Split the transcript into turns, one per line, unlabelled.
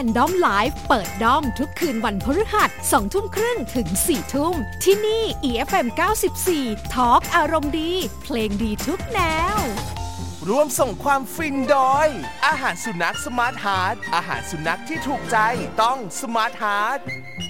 ด้อมไลฟ์เปิดด้อมทุกคืนวันพฤหัส 20:30 ถึง 4:00 นที่นี่ EFM 94 Talk อารมณ์ดีเพลงดีทุกแนว
ร่วมส่งความฟินโดยอาหารสุนัขสมาร์ทฮาร์ทอาหารสุนัขที่ถูกใจต้องสมาร์ทฮาร์ท